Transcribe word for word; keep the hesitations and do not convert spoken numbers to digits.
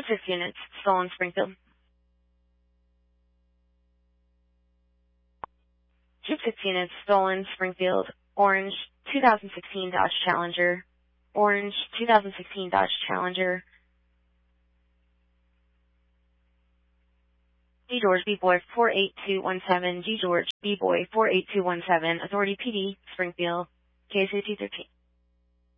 Chip six units, stolen Springfield. Chip six units, stolen Springfield. Orange, two thousand sixteen Dodge Challenger. Orange, two thousand sixteen Dodge Challenger. G George B Boy four eight two one seven. G George B Boy four eight two one seven. Authority P D, Springfield. K C two thirteen.